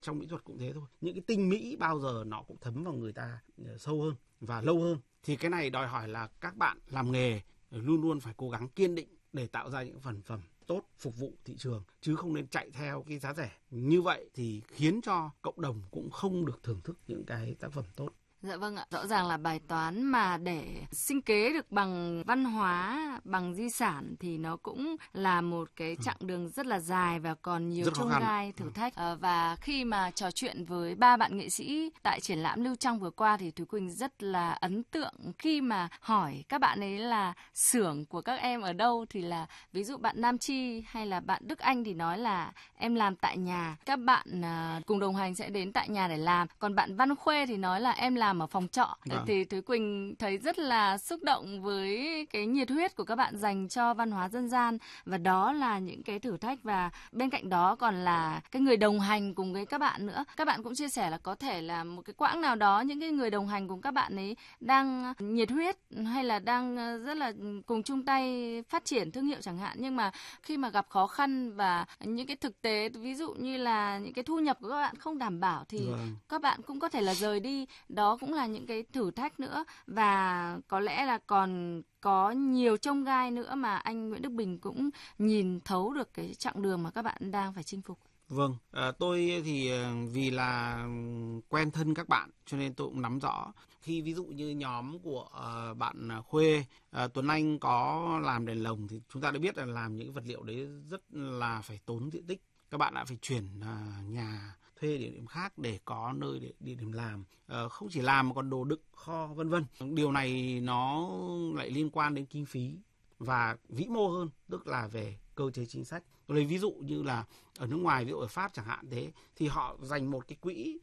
Trong mỹ thuật cũng thế thôi. Những cái tinh mỹ bao giờ nó cũng thấm vào người ta sâu hơn và lâu hơn. Thì cái này đòi hỏi là các bạn làm nghề luôn luôn phải cố gắng kiên định để tạo ra những sản phẩm tốt phục vụ thị trường, chứ không nên chạy theo cái giá rẻ. Như vậy thì khiến cho cộng đồng cũng không được thưởng thức những cái tác phẩm tốt. Dạ vâng ạ, rõ ràng là bài toán mà để sinh kế được bằng văn hóa, bằng di sản thì nó cũng là một cái chặng đường rất là dài và còn nhiều chông gai thử thách. Và khi mà trò chuyện với ba bạn nghệ sĩ tại triển lãm Lưu Trong vừa qua thì Thúy Quỳnh rất là ấn tượng khi mà hỏi các bạn ấy là xưởng của các em ở đâu, thì là ví dụ bạn Nam Chi hay là bạn Đức Anh thì nói là em làm tại nhà, các bạn cùng đồng hành sẽ đến tại nhà để làm, còn bạn Văn Khuê thì nói là em làm ở phòng trọ. Thì Thúy Quỳnh thấy rất là xúc động với cái nhiệt huyết của các bạn dành cho văn hóa dân gian, và đó là những cái thử thách, và bên cạnh đó còn là cái người đồng hành cùng với các bạn nữa. Các bạn cũng chia sẻ là có thể là một cái quãng nào đó những cái người đồng hành cùng các bạn ấy đang nhiệt huyết hay là đang rất là cùng chung tay phát triển thương hiệu chẳng hạn, nhưng mà khi mà gặp khó khăn và những cái thực tế ví dụ như là những cái thu nhập của các bạn không đảm bảo thì các bạn cũng có thể là rời đi. Đó cũng là những cái thử thách nữa, và có lẽ là còn có nhiều chông gai nữa mà anh Nguyễn Đức Bình cũng nhìn thấu được cái chặng đường mà các bạn đang phải chinh phục. Vâng, tôi thì vì là quen thân các bạn cho nên tôi cũng nắm rõ. Khi ví dụ như nhóm của bạn Khuê, Tuấn Anh có làm đèn lồng thì chúng ta đã biết là làm những vật liệu đấy rất là phải tốn diện tích. Các bạn đã phải chuyển nhà thuê địa điểm khác để có nơi để địa điểm làm, không chỉ làm mà còn đồ đựng kho vân vân. Điều này nó lại liên quan đến kinh phí và vĩ mô hơn, tức là về cơ chế chính sách. Tôi lấy ví dụ như là ở nước ngoài, ví dụ ở Pháp chẳng hạn thế, thì họ dành một cái quỹ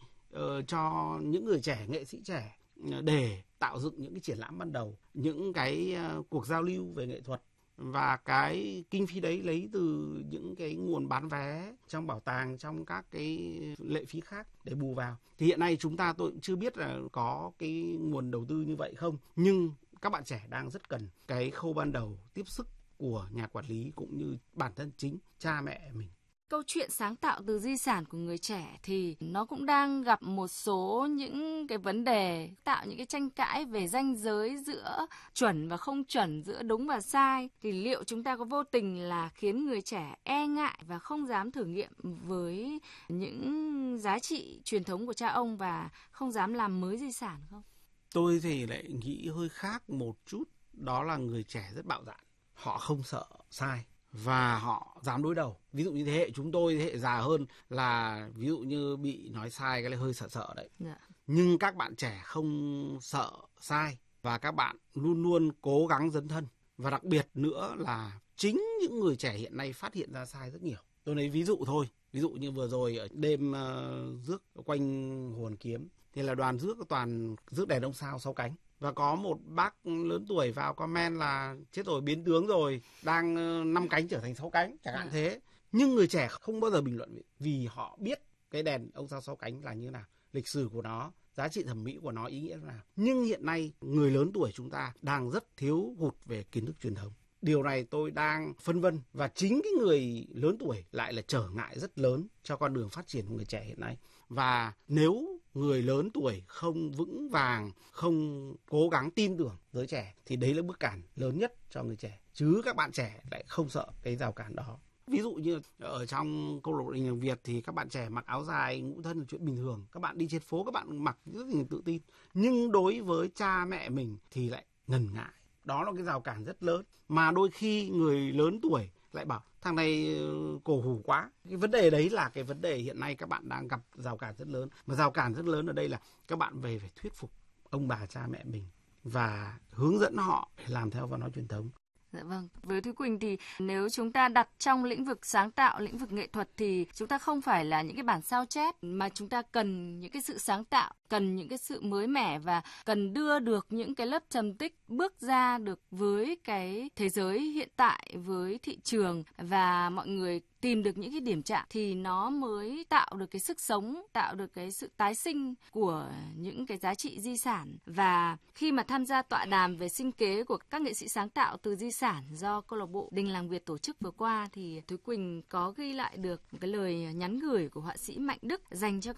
cho những người trẻ, nghệ sĩ trẻ để tạo dựng những cái triển lãm ban đầu, những cái cuộc giao lưu về nghệ thuật. Và cái kinh phí đấy lấy từ những cái nguồn bán vé trong bảo tàng, trong các cái lệ phí khác để bù vào. Thì hiện nay tôi cũng chưa biết là có cái nguồn đầu tư như vậy không. Nhưng các bạn trẻ đang rất cần cái khâu ban đầu tiếp sức của nhà quản lý cũng như bản thân chính cha mẹ mình. Câu chuyện sáng tạo từ di sản của người trẻ thì nó cũng đang gặp một số những cái vấn đề, tạo những cái tranh cãi về ranh giới giữa chuẩn và không chuẩn, giữa đúng và sai. Thì liệu chúng ta có vô tình là khiến người trẻ e ngại và không dám thử nghiệm với những giá trị truyền thống của cha ông và không dám làm mới di sản không? Tôi thì lại nghĩ hơi khác một chút, đó là người trẻ rất bạo dạn, họ không sợ sai và họ dám đối đầu. Ví dụ như thế hệ chúng tôi, thế hệ già hơn là ví dụ như bị nói sai cái là hơi sợ đấy. Nhưng các bạn trẻ không sợ sai và các bạn luôn luôn cố gắng dấn thân. Và đặc biệt nữa là chính những người trẻ hiện nay phát hiện ra sai rất nhiều. Tôi lấy ví dụ thôi. Ví dụ như vừa rồi ở đêm rước quanh Hồ Hoàn Kiếm thì là đoàn rước toàn rước đèn ông sao 6 cánh. Và có một bác lớn tuổi vào comment là chết rồi, biến tướng rồi, đang 5 cánh trở thành 6 cánh, chẳng hạn thế. Nhưng người trẻ không bao giờ bình luận vì họ biết cái đèn ông sao 6 cánh là như thế nào, lịch sử của nó, giá trị thẩm mỹ của nó, ý nghĩa thế nào. Nhưng hiện nay người lớn tuổi chúng ta đang rất thiếu hụt về kiến thức truyền thống. Điều này tôi đang phân vân, và chính cái người lớn tuổi lại là trở ngại rất lớn cho con đường phát triển của người trẻ hiện nay. Và nếu người lớn tuổi không vững vàng, không cố gắng tin tưởng giới trẻ thì đấy là bức cản lớn nhất cho người trẻ. Chứ các bạn trẻ lại không sợ cái rào cản đó. Ví dụ như ở trong câu lạc bộ đình làng Việt thì các bạn trẻ mặc áo dài ngũ thân là chuyện bình thường. Các bạn đi trên phố các bạn mặc rất là tự tin. Nhưng đối với cha mẹ mình thì lại ngần ngại. Đó là cái rào cản rất lớn. Mà đôi khi người lớn tuổi lại bảo thằng này cổ hủ quá. Cái vấn đề đấy là cái vấn đề hiện nay các bạn đang gặp rào cản rất lớn. Mà rào cản rất lớn ở đây là các bạn về phải thuyết phục ông bà cha mẹ mình và hướng dẫn họ để làm theo văn hóa truyền thống. Dạ vâng, với Thúy Quỳnh thì nếu chúng ta đặt trong lĩnh vực sáng tạo, lĩnh vực nghệ thuật thì chúng ta không phải là những cái bản sao chép, mà chúng ta cần những cái sự sáng tạo, cần những cái sự mới mẻ và cần đưa được những cái lớp trầm tích bước ra được với cái thế giới hiện tại, với thị trường, và mọi người tìm được những cái điểm chạm thì nó mới tạo được cái sức sống, tạo được cái sự tái sinh của những cái giá trị di sản. Và khi mà tham gia tọa đàm về sinh kế của các nghệ sĩ sáng tạo từ di sản do câu lạc bộ Đình Làng Việt tổ chức vừa qua thì Thúy Quỳnh có ghi lại được một cái lời nhắn gửi của họa sĩ Mạnh Đức dành cho